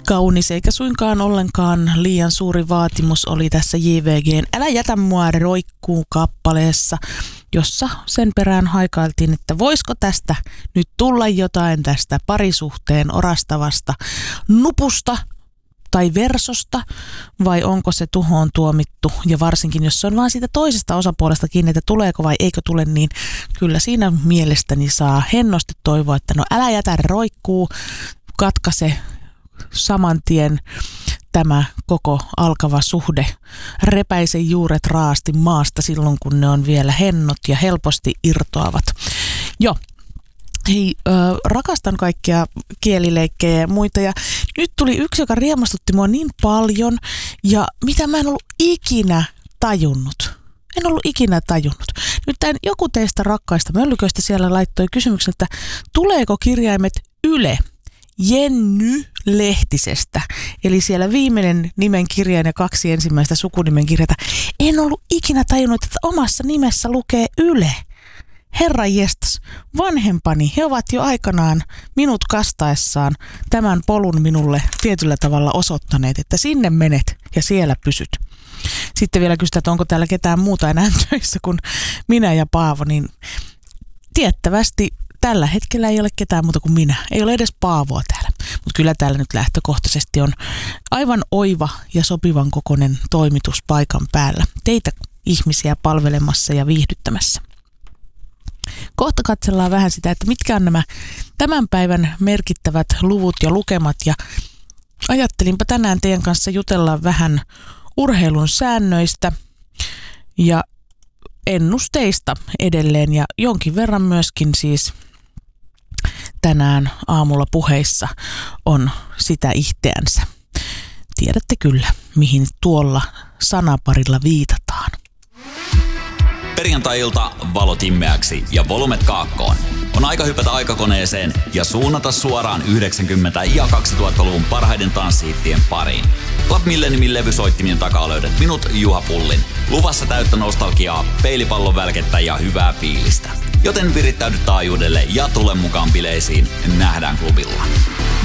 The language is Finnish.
Kaunis eikä suinkaan ollenkaan liian suuri vaatimus oli tässä JVG:n Älä jätä mua roikkuu -kappaleessa, jossa sen perään haikailtiin, että voisiko tästä nyt tulla jotain tästä parisuhteen orastavasta nupusta tai versosta, vai onko se tuhoon tuomittu, ja varsinkin jos se on vaan siitä toisesta osapuolesta kiinni, että tuleeko vai eikö tule, niin kyllä siinä mielestäni saa hennosti toivoa, että no älä jätä roikkuu, katkaise saman tien tämä koko alkava suhde, repäise juuret raasti maasta silloin, kun ne on vielä hennot ja helposti irtoavat. Joo. Hei, rakastan kaikkia kielileikkejä ja muita, ja nyt tuli yksi, joka riemastutti mua niin paljon, ja mitä mä en ollut ikinä tajunnut. Nyt joku teistä rakkaista möllyköistä siellä laittoi kysymyksen, että tuleeko kirjaimet YLE Jenny Lehtisestä, eli siellä viimeinen nimen kirjain ja 2 ensimmäistä sukunimen kirjaita. En ollut ikinä tajunnut, että omassa nimessä lukee YLE. Herra jestas, vanhempani, he ovat jo aikanaan minut kastaessaan tämän polun minulle tietyllä tavalla osoittaneet, että sinne menet ja siellä pysyt. Sitten vielä kysytään, että onko täällä ketään muuta enää töissä kuin minä ja Paavo, niin tiettävästi tällä hetkellä ei ole ketään muuta kuin minä. Ei ole edes Paavoa täällä, mutta kyllä täällä nyt lähtökohtaisesti on aivan oiva ja sopivan kokoinen toimitus paikan päällä. Teitä ihmisiä palvelemassa ja viihdyttämässä. Kohta katsellaan vähän sitä, että mitkä on nämä tämän päivän merkittävät luvut ja lukemat, ja ajattelinpa tänään teidän kanssa jutella vähän urheilun säännöistä ja ennusteista edelleen, ja jonkin verran myöskin siis tänään aamulla puheissa on sitä ihteänsä. Tiedätte kyllä, mihin tuolla sanaparilla viitataan. Perjantai-ilta valot immeäksi ja volumet kaakkoon. On aika hypätä aikakoneeseen ja suunnata suoraan 90- ja 2000-luvun parhaiden tanssihittien pariin. Club Milleniumin levysoittimien takaa löydät minut, Juha Pullin. Luvassa täyttä nostalgiaa, peilipallon välkettä ja hyvää fiilistä. Joten virittäydy taajuudelle ja tule mukaan bileisiin. Nähdään klubilla.